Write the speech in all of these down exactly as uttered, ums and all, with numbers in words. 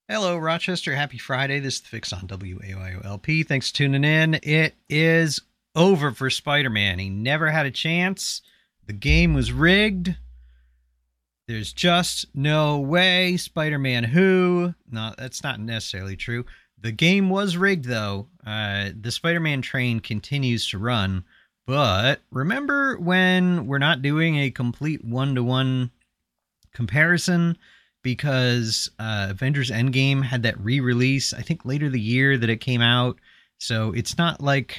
Hello, Rochester. Happy Friday. This is the Fix on W A Y O L P. Thanks for tuning in. It is over for Spider-Man. He never had a chance. The game was rigged. There's just no way. Spider-Man who? No, that's not necessarily true. The game was rigged, though. Uh, the Spider-Man train continues to run. But remember when we're not doing a complete one-to-one comparison because uh, Avengers Endgame had that re-release, I think later the year that it came out. So it's not like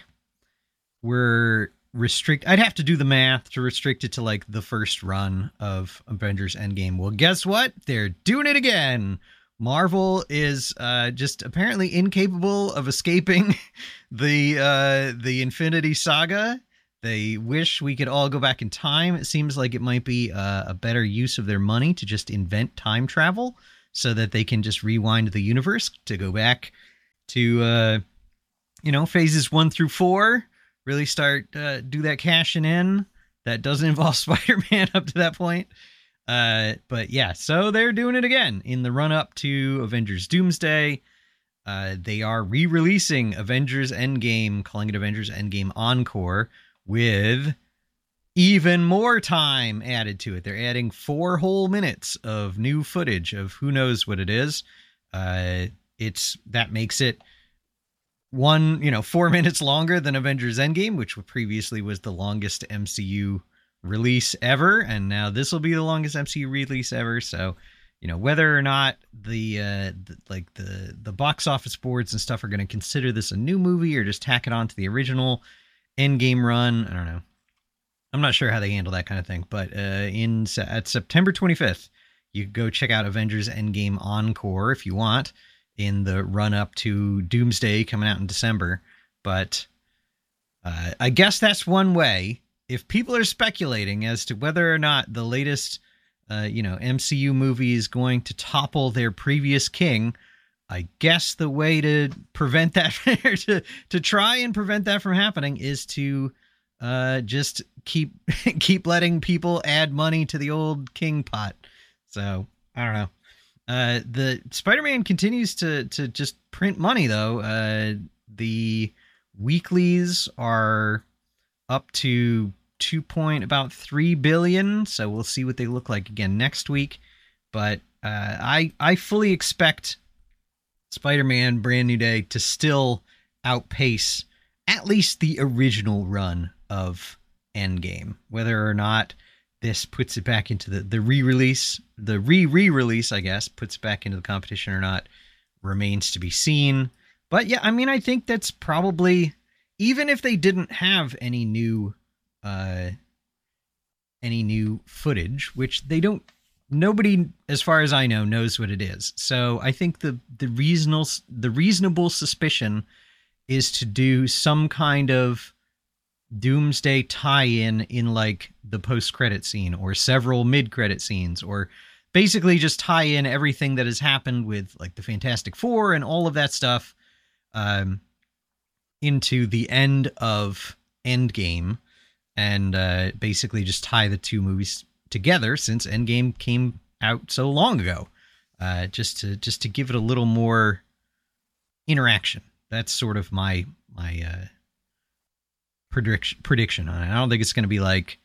we're restrict. I'd have to do the math to restrict it to like the first run of Avengers Endgame. Well, guess what? They're doing it again. Marvel is uh, just apparently incapable of escaping the uh, the Infinity Saga. They wish we could all go back in time. It seems like it might be uh, a better use of their money to just invent time travel so that they can just rewind the universe to go back to, uh, you know, phases one through four, really start, uh, do that cashing in. That doesn't involve Spider-Man up to that point. Uh, but yeah, so they're doing it again in the run up to Avengers Doomsday. Uh, they are re-releasing Avengers Endgame, calling it Avengers Endgame Encore, with even more time added to it. They're adding four whole minutes of new footage of who knows what it is. Uh, it's that makes it one, you know, four minutes longer than Avengers Endgame, which previously was the longest M C U release ever, and now this will be the longest M C U release ever. So, you know, whether or not the, uh, the like the the box office boards and stuff are going to consider this a new movie or just tack it on to the original Endgame run, I don't know. I'm not sure how they handle that kind of thing, but uh, in at September twenty-fifth, you go check out Avengers Endgame Encore if you want in the run up to Doomsday coming out in December. But uh, I guess that's one way. If people are speculating as to whether or not the latest, uh, you know, M C U movie is going to topple their previous king, I guess the way to prevent that, to, to try and prevent that from happening is to uh, just keep keep letting people add money to the old king pot. So, I don't know. Uh, the Spider-Man continues to, to just print money, though. Uh, the weeklies are up to two point about three billion, so we'll see what they look like again next week. But uh, I I fully expect Spider-Man Brand New Day to still outpace at least the original run of Endgame. Whether or not this puts it back into the, the re-release, the re-re-release, I guess, puts it back into the competition or not, remains to be seen. But yeah, I mean, I think that's probably, even if they didn't have any new, uh, any new footage, which they don't, nobody, as far as I know, knows what it is. So I think the the reasonable the reasonable suspicion is to do some kind of Doomsday tie-in in like the post-credit scene or several mid-credit scenes, or basically just tie in everything that has happened with like the Fantastic Four and all of that stuff um, into the end of Endgame, and uh, basically just tie the two movies together since Endgame came out so long ago, uh, just to just to give it a little more interaction. That's sort of my my uh, prediction prediction on it. I don't think it's going to be like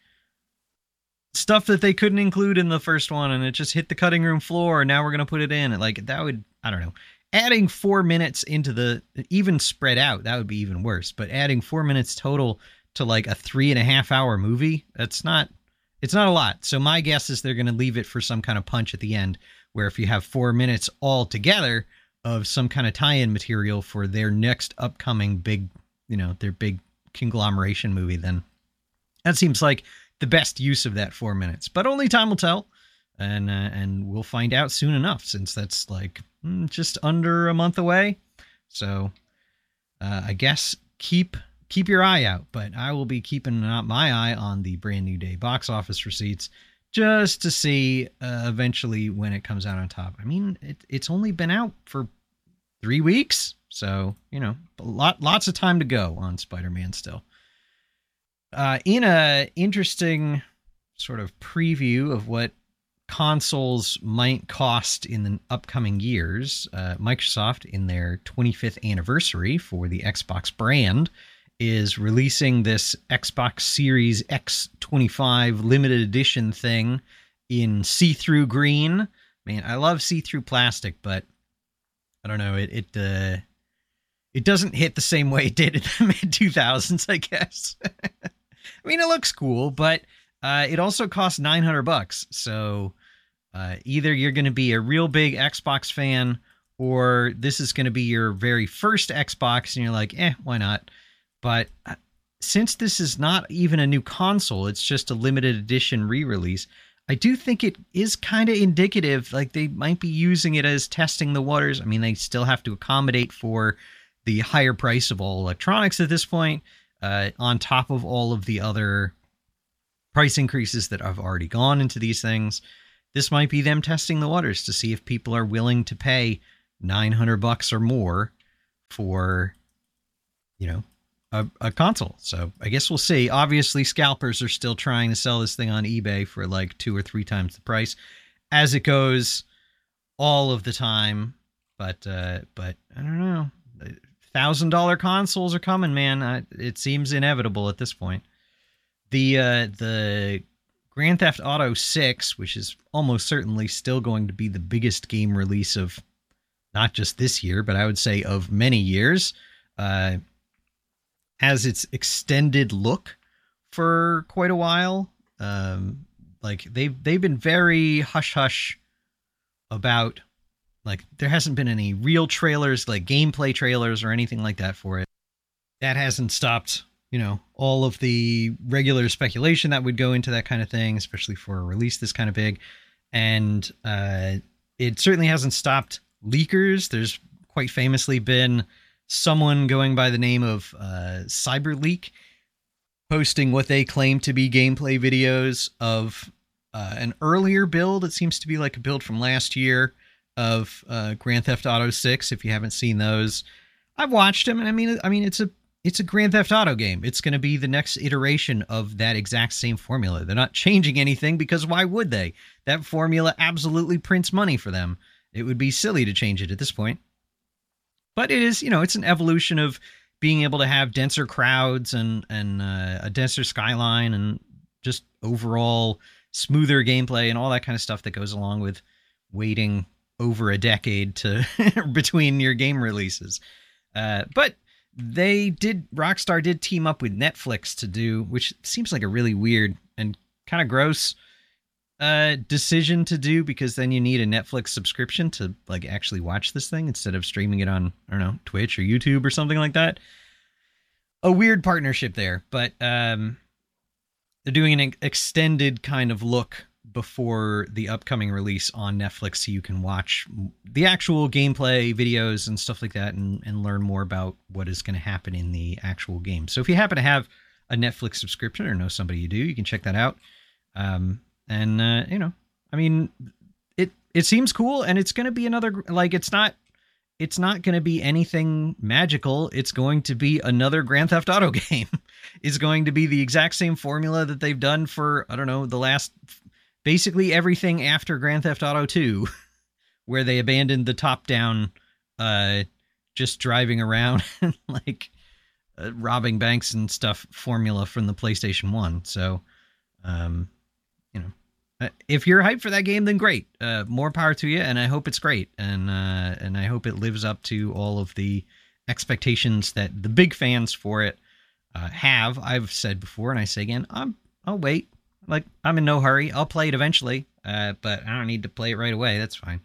stuff that they couldn't include in the first one and it just hit the cutting room floor and now we're going to put it in. Like that would, I don't know. Adding four minutes into the, even spread out, that would be even worse. But adding four minutes total to like a three and a half hour movie, that's not, it's not a lot. So my guess is they're going to leave it for some kind of punch at the end, where if you have four minutes all together of some kind of tie-in material for their next upcoming big, you know, their big conglomeration movie, then that seems like the best use of that four minutes. But only time will tell, and uh, and we'll find out soon enough, since that's like mm, just under a month away. So uh, I guess keep keep your eye out. But I will be keeping my eye on the Brand New Day box office receipts just to see uh, eventually when it comes out on top. I mean, it, it's only been out for three weeks, so you know, a lot lots of time to go on Spider-Man still. Uh, in a interesting sort of preview of what consoles might cost in the upcoming years, uh, Microsoft, in their twenty-fifth anniversary for the Xbox brand, is releasing this Xbox Series X twenty-five limited edition thing in see-through green. Man, I love see-through plastic, but I don't know, it it uh, it doesn't hit the same way it did in the mid two thousands, I guess. I mean, it looks cool, but uh, it also costs nine hundred bucks. So uh, either you're going to be a real big Xbox fan, or this is going to be your very first Xbox, and you're like, eh, why not? But since this is not even a new console, it's just a limited edition re-release, I do think it is kind of indicative, like they might be using it as testing the waters. I mean, they still have to accommodate for the higher price of all electronics at this point, uh, on top of all of the other price increases that have already gone into these things. This might be them testing the waters to see if people are willing to pay nine hundred bucks or more for, you know, A, a console. So I guess we'll see. Obviously, scalpers are still trying to sell this thing on eBay for like two or three times the price, as it goes all of the time. But uh, but I don't know. Thousand dollar consoles are coming, man. I, it seems inevitable at this point. The uh, the Grand Theft Auto six, which is almost certainly still going to be the biggest game release of not just this year, but I would say of many years, uh, has its extended look for quite a while. Um, like they've they've been very hush hush about, like, there hasn't been any real trailers, like gameplay trailers or anything like that for it. That hasn't stopped, you know, all of the regular speculation that would go into that kind of thing, especially for a release this kind of big. And uh, it certainly hasn't stopped leakers. There's quite famously been someone going by the name of uh, CyberLeak posting what they claim to be gameplay videos of uh, an earlier build. It seems to be like a build from last year of uh, Grand Theft Auto six. If you haven't seen those, I've watched them, and I mean, I mean, it's a it's a Grand Theft Auto game. It's going to be the next iteration of that exact same formula. They're not changing anything, because why would they? That formula absolutely prints money for them. It would be silly to change it at this point. But it is, you know, it's an evolution of being able to have denser crowds and and uh, a denser skyline and just overall smoother gameplay and all that kind of stuff that goes along with waiting over a decade to between your game releases. Uh, but they did, Rockstar did team up with Netflix to do, which seems like a really weird and kind of gross uh, decision to do, because then you need a Netflix subscription to like actually watch this thing instead of streaming it on, I don't know, Twitch or YouTube or something like that. A weird partnership there, but um, they're doing an extended kind of look before the upcoming release on Netflix, so you can watch the actual gameplay videos and stuff like that, and, and learn more about what is going to happen in the actual game. So if you happen to have a Netflix subscription or know somebody you do, you can check that out. Um, and, uh, you know, I mean, it, it seems cool, and it's going to be another, like, it's not, it's not going to be anything magical. It's going to be another Grand Theft Auto game. It's going to be the exact same formula that they've done for, I don't know, the last, basically everything after Grand Theft Auto two, where they abandoned the top-down, uh, just driving around and, like, uh, robbing banks and stuff formula from the PlayStation one. So, um, you know, uh, if you're hyped for that game, then great. Uh, more power to you, and I hope it's great. And uh, and I hope it lives up to all of the expectations that the big fans for it uh, have. I've said before, and I say again, I'm, I'll wait. Like, I'm in no hurry. I'll play it eventually, uh, but I don't need to play it right away. That's fine.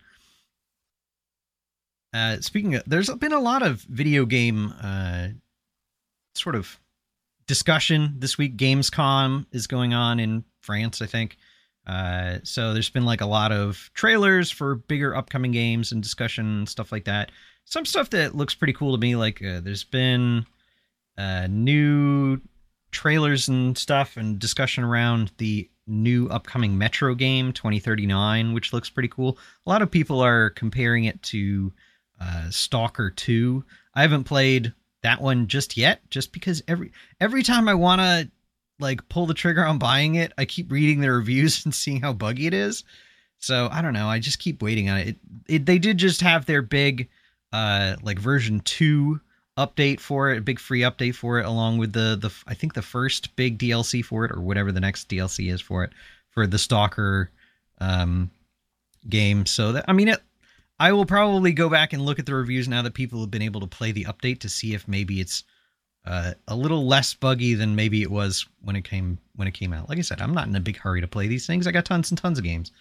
Uh, speaking of, there's been a lot of video game uh, sort of discussion this week. Gamescom is going on in France, I think. Uh, so there's been like a lot of trailers for bigger upcoming games and discussion and stuff like that. Some stuff that looks pretty cool to me. Like uh, there's been uh, new trailers and stuff and discussion around the new upcoming Metro game twenty thirty-nine, which looks pretty cool. A lot of people are comparing it to uh, Stalker two. I haven't played that one just yet, just because every every time I want to like pull the trigger on buying it, I keep reading the reviews and seeing how buggy it is. So I don't know. I just keep waiting on it. It, it they did just have their big, uh, like version two update for it, a big free update for it, along with the the I think the first big D L C for it, or whatever the next D L C is for it, for the Stalker um, game. So that I mean, it, I will probably go back and look at the reviews now that people have been able to play the update to see if maybe it's uh, a little less buggy than maybe it was when it came when it came out. Like I said, I'm not in a big hurry to play these things. I got tons and tons of games.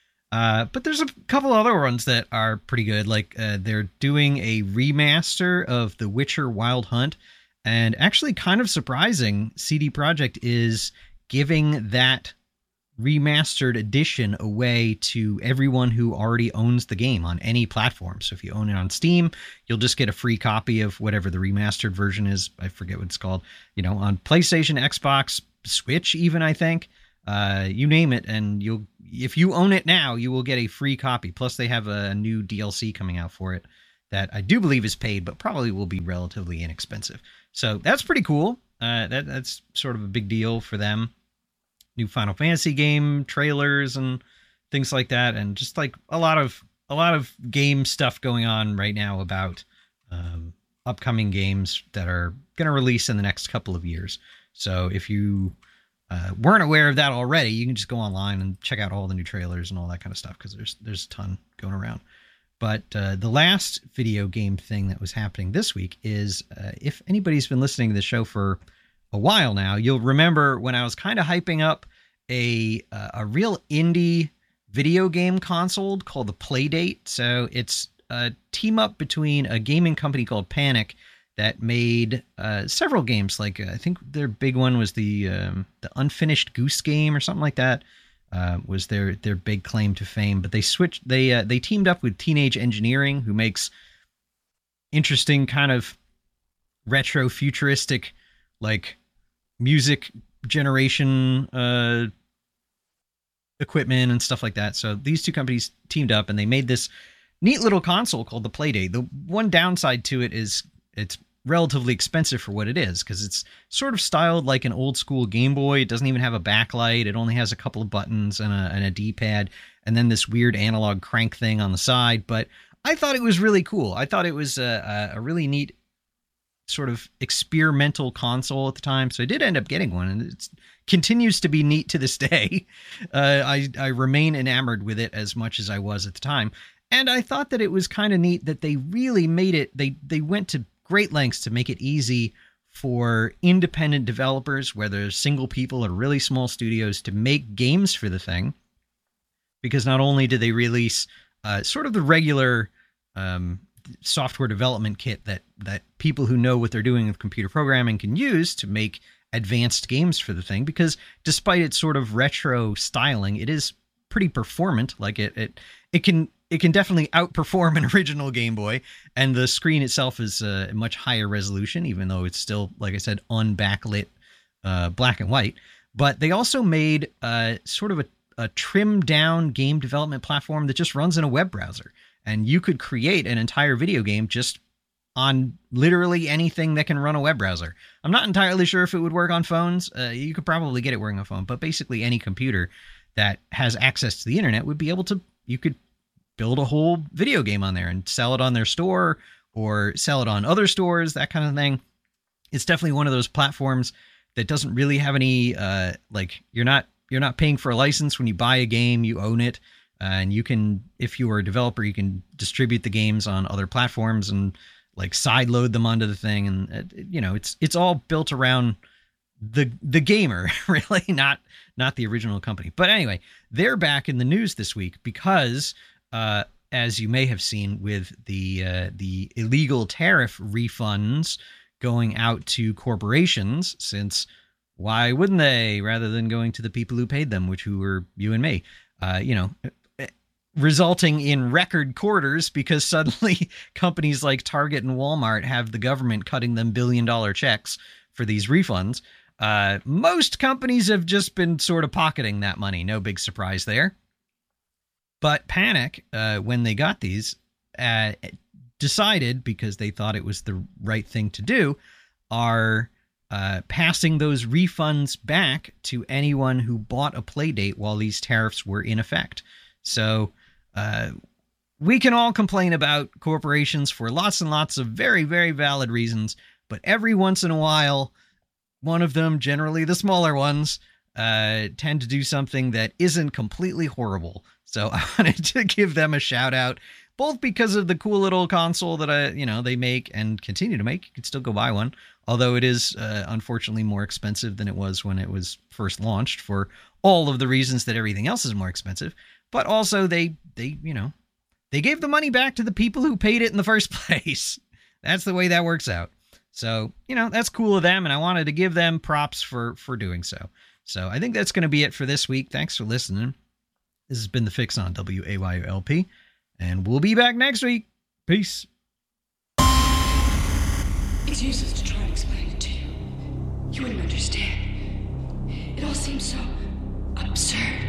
Uh, but there's a couple other ones that are pretty good. Like uh, they're doing a remaster of The Witcher Wild Hunt. And actually kind of surprising, C D Projekt is giving that remastered edition away to everyone who already owns the game on any platform. So if you own it on Steam, you'll just get a free copy of whatever the remastered version is. I forget what it's called. You know, on PlayStation, Xbox, Switch even, I think. Uh, you name it, and you'll if you own it now, you will get a free copy. Plus, they have a new D L C coming out for it that I do believe is paid, but probably will be relatively inexpensive. So that's pretty cool. Uh, that that's sort of a big deal for them. New Final Fantasy game trailers and things like that, and just like a lot of a lot of game stuff going on right now about um, upcoming games that are going to release in the next couple of years. So if you Uh, weren't aware of that already, you can just go online and check out all the new trailers and all that kind of stuff, because there's there's a ton going around. But uh, the last video game thing that was happening this week is, uh, if anybody's been listening to the show for a while now, you'll remember when I was kind of hyping up a uh, a real indie video game console called the Playdate. So it's a team up between a gaming company called Panic that made uh, several games. Like uh, I think their big one was the um, the Unfinished Goose Game or something like that. Uh, was their their big claim to fame. But they switched. They uh, they teamed up with Teenage Engineering, who makes interesting kind of retro futuristic like music generation uh, equipment and stuff like that. So these two companies teamed up and they made this neat little console called the Playdate. The one downside to it is it's relatively expensive for what it is, because it's sort of styled like an old school Game Boy. It doesn't even have a backlight. It only has a couple of buttons and a, and a D-pad, and then this weird analog crank thing on the side. But I thought it was really cool. I thought it was a, a really neat sort of experimental console at the time. So I did end up getting one, and it continues to be neat to this day. Uh, I, I remain enamored with it as much as I was at the time. And I thought that it was kind of neat that they really made it, they they went to great lengths to make it easy for independent developers, whether single people or really small studios, to make games for the thing. Because not only did they release uh, sort of the regular um, software development kit that, that people who know what they're doing with computer programming can use to make advanced games for the thing, because despite its sort of retro styling, it is pretty performant. Like it, it, it can, it can definitely outperform an original Game Boy, and the screen itself is a much higher resolution, even though it's still, like I said, unbacklit, uh, black and white. But they also made uh, sort of a, a trimmed down game development platform that just runs in a web browser, and you could create an entire video game just on literally anything that can run a web browser. I'm not entirely sure if it would work on phones. Uh, you could probably get it working on a phone, but basically any computer that has access to the internet would be able to, you could build a whole video game on there and sell it on their store or sell it on other stores, that kind of thing. It's definitely one of those platforms that doesn't really have any, uh, like you're not, you're not paying for a license when you buy a game, you own it. Uh, and you can, if you are a developer, you can distribute the games on other platforms and like side load them onto the thing. And it, you know, it's, it's all built around the, the gamer, really, not, not the original company. But anyway, they're back in the news this week because, uh, as you may have seen with the, uh, the illegal tariff refunds going out to corporations, since why wouldn't they, rather than going to the people who paid them, which who were you and me, uh, you know, resulting in record quarters because suddenly companies like Target and Walmart have the government cutting them billion dollar checks for these refunds. Uh, most companies have just been sort of pocketing that money. No big surprise there. But Panic, uh, when they got these, uh, decided, because they thought it was the right thing to do, are uh, passing those refunds back to anyone who bought a Playdate while these tariffs were in effect. So uh, we can all complain about corporations for lots and lots of very, very valid reasons. But every once in a while, one of them, generally the smaller ones, uh, tend to do something that isn't completely horrible. So I wanted to give them a shout out, both because of the cool little console that I, you know, they make and continue to make. You can still go buy one, although it is uh, unfortunately more expensive than it was when it was first launched for all of the reasons that everything else is more expensive. But also they, they, you know, they gave the money back to the people who paid it in the first place. That's the way that works out. So, you know, that's cool of them, and I wanted to give them props for, for doing so. So I think that's going to be it for this week. Thanks for listening. This has been The Fix on W A Y O L P, and we'll be back next week. Peace. It's useless to try and explain it to you. You wouldn't understand. It all seems so absurd.